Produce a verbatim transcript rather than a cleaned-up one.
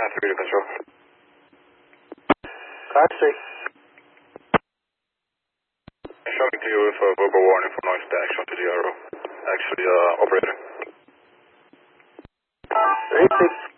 three to control. Car six. Showing to you with a verbal warning for noise detection to the arrow. Actually, uh, operator. three six.